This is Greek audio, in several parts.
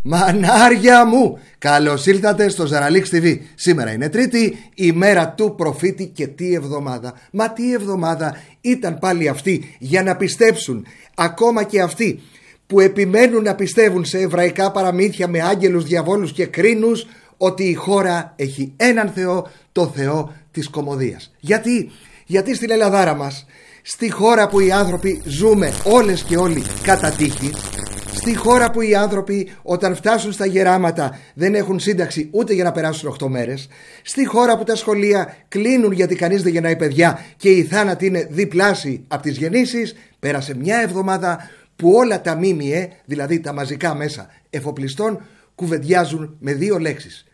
Μανάρια μου, καλώς ήρθατε στο Ζαραλίξ TV. Σήμερα είναι Τρίτη, η μέρα του προφήτη. Και τι εβδομάδα, μα τι εβδομάδα ήταν πάλι αυτή για να πιστέψουν. Ακόμα και αυτοί που επιμένουν να πιστεύουν σε εβραϊκά παραμύθια με άγγελους, διαβόλους και κρίνους, ότι η χώρα έχει έναν Θεό, το Θεό της κωμωδίας. Γιατί στην Ελλαδάρα μας, στη χώρα που οι άνθρωποι ζούμε όλες και όλοι κατά τύχη, στη χώρα που οι άνθρωποι όταν φτάσουν στα γεράματα δεν έχουν σύνταξη ούτε για να περάσουν 8 μέρες, στη χώρα που τα σχολεία κλείνουν γιατί κανείς δεν γεννάει παιδιά και οι θάνατοι είναι διπλάσιοι από τις γεννήσεις, πέρασε μια εβδομάδα που όλα τα ΜΜΕ, δηλαδή τα μαζικά μέσα εφοπλιστών, κουβεντιάζουν με 2 λέξεις: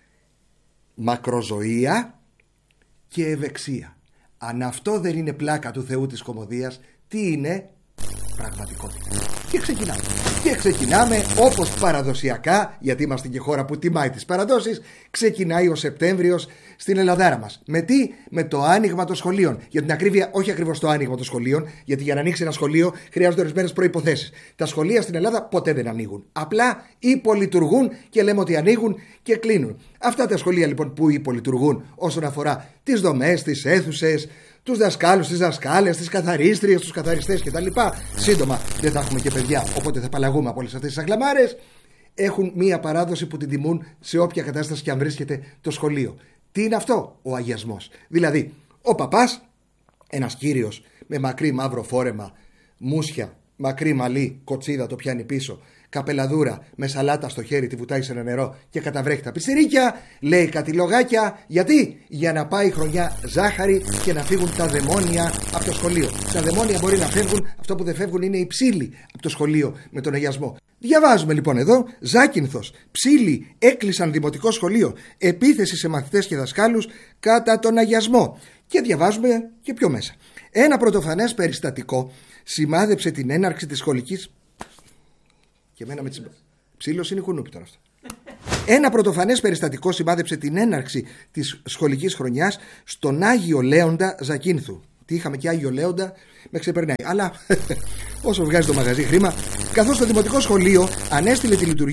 μακροζωία και ευεξία. Αν αυτό δεν είναι πλάκα του Θεού της κωμωδίας, τι είναι? Πραγματικότητα. Και ξεκινάμε όπως παραδοσιακά, γιατί είμαστε και χώρα που τιμάει τις παραδόσεις. Ξεκινάει ο Σεπτέμβριος στην Ελλαδάρα μας. Με τι? Με το άνοιγμα των σχολείων. Για την ακρίβεια, όχι ακριβώς το άνοιγμα των σχολείων, γιατί για να ανοίξει ένα σχολείο χρειάζονται ορισμένες προϋποθέσεις. Τα σχολεία στην Ελλάδα ποτέ δεν ανοίγουν. Απλά υπολειτουργούν και λέμε ότι ανοίγουν και κλείνουν. Αυτά τα σχολεία λοιπόν που υπολειτουργούν όσον αφορά τις δομές, τις αίθουσες, τους δασκάλους, τις δασκάλες, τις καθαρίστριες, τους καθαριστές κτλ. Σύντομα δεν θα έχουμε και παιδιά, οπότε θα απαλλαγούμε από όλες αυτές τις αγλαμάρες. Έχουν μία παράδοση που την τιμούν σε όποια κατάσταση και αν βρίσκεται το σχολείο. Τι είναι αυτό? Ο αγιασμός. Δηλαδή, ο παπάς, ένας κύριος με μακρύ μαύρο φόρεμα, μουσια, μακρύ μαλλί, κοτσίδα το πιάνει πίσω, καπελαδούρα με σαλάτα στο χέρι, τη βουτάει σε ένα νερό και καταβρέχει τα πιτσιρίκια, λέει κάτι λογάκια. Γιατί? Για να πάει χρονιά ζάχαρη και να φύγουν τα δαιμόνια από το σχολείο. Τα δαιμόνια μπορεί να φεύγουν, αυτό που δεν φεύγουν είναι οι ψήλοι από το σχολείο με τον αγιασμό. Διαβάζουμε λοιπόν εδώ: Ζάκυνθος, ψήλοι έκλεισαν δημοτικό σχολείο, επίθεση σε μαθητές και δασκάλους κατά τον αγιασμό. Και διαβάζουμε και πιο μέσα. Ένα πρωτοφανές περιστατικό σημάδεψε την έναρξη της σχολικής. Και εμένα με ψήλος είναι κουνούπι τώρα αυτό. Ένα πρωτοφανές περιστατικό σημάδεψε την έναρξη της σχολικής χρονιάς στον Άγιο Λέοντα Ζακίνθου. Τι είχαμε και Άγιο Λέοντα, με ξεπερνάει. Αλλά όσο βγάζει το μαγαζί χρήμα, καθώς το δημοτικό σχολείο ανέστηλε τη λειτουργία